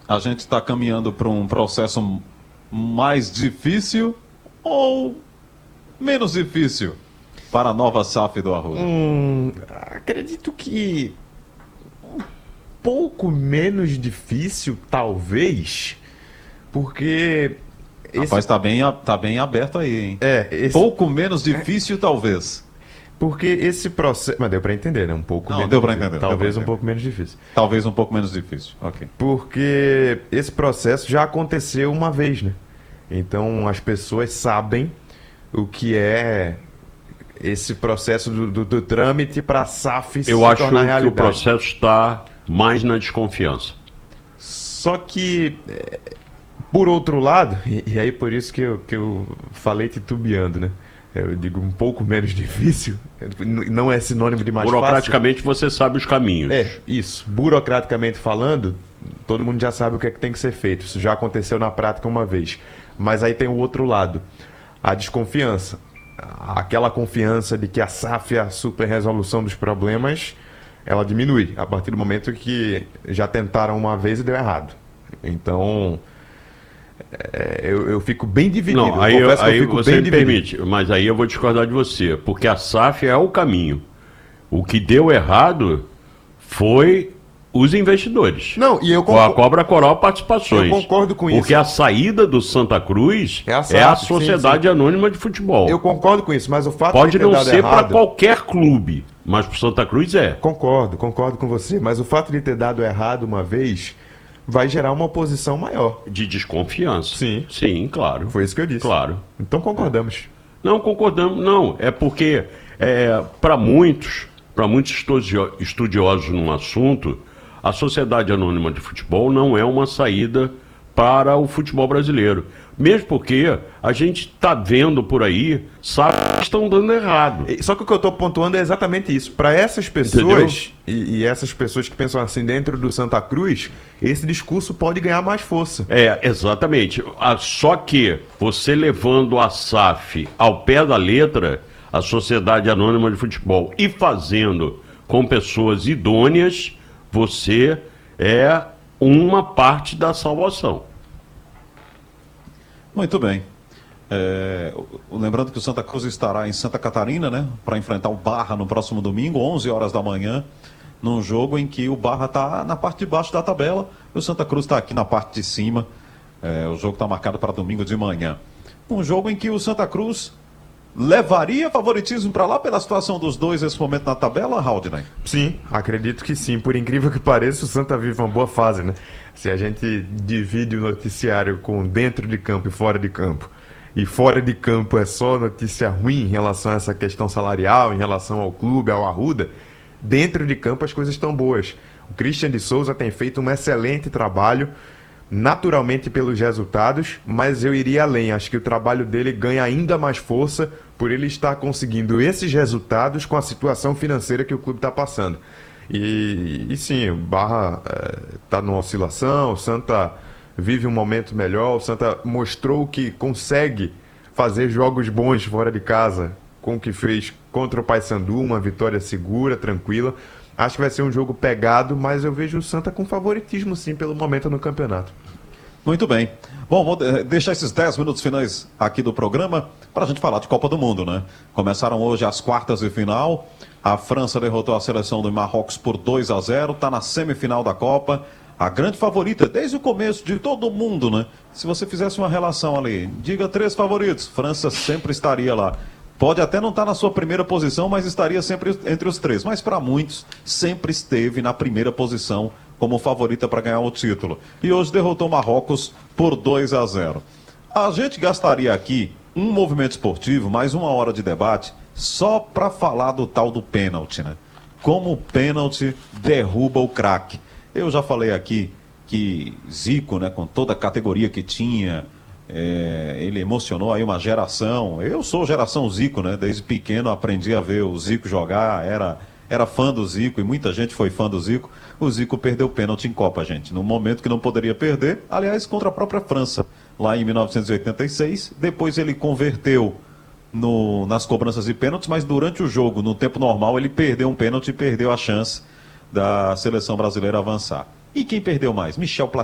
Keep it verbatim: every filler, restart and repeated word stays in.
a gente está caminhando para um processo mais difícil ou menos difícil para a nova S A F do Arruda? Hum, acredito que um pouco menos difícil, talvez, porque... Esse... Rapaz, tá bem, tá bem aberto aí, hein? É, esse... Pouco menos difícil, é... talvez. Porque esse processo... Mas deu para entender, né? Um pouco Não, menos deu para difícil. entender. Talvez pra um pouco menos difícil. Talvez um pouco menos difícil, ok. Porque esse processo já aconteceu uma vez, né? Então as pessoas sabem o que é esse processo do, do, do trâmite para a S A F se Eu tornar acho que realidade. o processo está mais na desconfiança. Só que, por outro lado, e, e aí por isso que eu, que eu falei titubeando, né? Eu digo um pouco menos difícil, não é sinônimo de mais Burocraticamente fácil. você sabe os caminhos. É, isso. Burocraticamente falando, todo mundo já sabe o que é que tem que ser feito. Isso já aconteceu na prática uma vez. Mas aí tem o outro lado, a desconfiança. Aquela confiança de que a S A F é a super resolução dos problemas, ela diminui a partir do momento que já tentaram uma vez e deu errado. Então... É, eu, eu fico bem dividido. Não, aí, eu, aí eu você me permite, mas aí eu vou discordar de você, porque a S A F é o caminho. O que deu errado foi os investidores. Não, e eu com a Cobra Coral Participações. Eu concordo com isso. Porque a saída do Santa Cruz é a, S A F, é a Sociedade sim, sim. Anônima de Futebol. Eu concordo com isso, mas o fato pode de ter não dado ser para errado... qualquer clube, mas para o Santa Cruz é. Concordo, concordo com você, mas o fato de ter dado errado uma vez vai gerar uma oposição maior. De desconfiança. Sim. Sim, claro. Foi isso que eu disse. Claro. Então concordamos. Não, concordamos, não. É porque, é, para muitos, para muitos estudiosos num assunto, a Sociedade Anônima de Futebol não é uma saída para o futebol brasileiro. Mesmo porque a gente está vendo por aí, sabe que estão dando errado. Só que o que eu estou pontuando é exatamente isso. Para essas pessoas, e, e essas pessoas que pensam assim dentro do Santa Cruz, esse discurso pode ganhar mais força. É, exatamente. Só que você levando a S A F ao pé da letra, a Sociedade Anônima de Futebol, e fazendo com pessoas idôneas, você é uma parte da salvação. Muito bem. É, lembrando que o Santa Cruz estará em Santa Catarina, né, para enfrentar o Barra no próximo domingo, onze horas da manhã, num jogo em que o Barra está na parte de baixo da tabela e o Santa Cruz está aqui na parte de cima. É, o jogo está marcado para domingo de manhã. Um jogo em que o Santa Cruz levaria favoritismo para lá pela situação dos dois nesse momento na tabela, Haldner? Sim, acredito que sim. Por incrível que pareça, o Santa vive uma boa fase, né? Se a gente divide o noticiário com dentro de campo e fora de campo, e fora de campo é só notícia ruim em relação a essa questão salarial, em relação ao clube, ao Arruda, dentro de campo as coisas estão boas. O Christian de Souza tem feito um excelente trabalho, naturalmente pelos resultados, mas eu iria além. Acho que o trabalho dele ganha ainda mais força por ele estar conseguindo esses resultados com a situação financeira que o clube está passando. E, e sim, o Barra está é, numa oscilação, o Santa vive um momento melhor, o Santa mostrou que consegue fazer jogos bons fora de casa, com o que fez contra o Paysandu, uma vitória segura, tranquila. Acho que vai ser um jogo pegado, mas eu vejo o Santa com favoritismo sim pelo momento no campeonato. Muito bem. Bom, vou deixar esses dez minutos finais aqui do programa para a gente falar de Copa do Mundo, né? Começaram hoje as quartas de final. A França derrotou a seleção do Marrocos por dois a zero. Está na semifinal da Copa. A grande favorita desde o começo de todo mundo, né? Se você fizesse uma relação ali, diga três favoritos, França sempre estaria lá. Pode até não estar na sua primeira posição, mas estaria sempre entre os três. Mas para muitos, sempre esteve na primeira posição como favorita para ganhar o título. E hoje derrotou o Marrocos por dois a zero. A gente gastaria aqui um movimento esportivo, mais uma hora de debate, só para falar do tal do pênalti, né? Como o pênalti derruba o craque. Eu já falei aqui que Zico, né, com toda a categoria que tinha, é, ele emocionou aí uma geração. Eu sou geração Zico, né? Desde pequeno aprendi a ver o Zico jogar, era, era fã do Zico e muita gente foi fã do Zico. O Zico perdeu o pênalti em Copa, gente, num momento que não poderia perder, aliás, contra a própria França, lá em mil novecentos e oitenta e seis. Depois ele converteu no, nas cobranças de pênaltis, mas durante o jogo, no tempo normal, ele perdeu um pênalti e perdeu a chance da seleção brasileira avançar. E quem perdeu mais? Michel Platini.